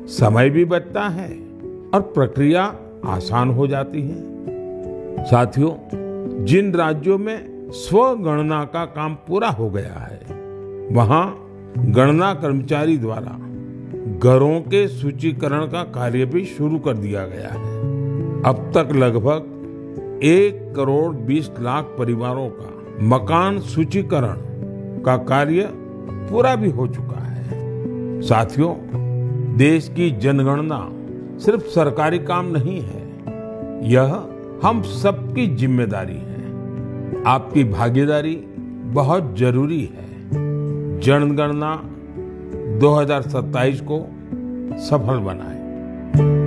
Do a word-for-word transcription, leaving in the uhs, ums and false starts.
समय भी बचता है और प्रक्रिया आसान हो जाती है। साथियों, जिन राज्यों में स्वगणना का काम पूरा हो गया है, वहां गणना कर्मचारी द्वारा घरों के सूचीकरण का कार्य भी शुरू कर दिया गया है। अब तक लगभग एक करोड़ बीस लाख परिवारों का मकान सूचीकरण का कार्य पूरा भी हो चुका है। साथियों, देश की जनगणना सिर्फ सरकारी काम नहीं है, यह हम सबकी जिम्मेदारी है। आपकी भागीदारी बहुत जरूरी है। जनगणना दो हज़ार सत्ताईस को सफल बनाएं।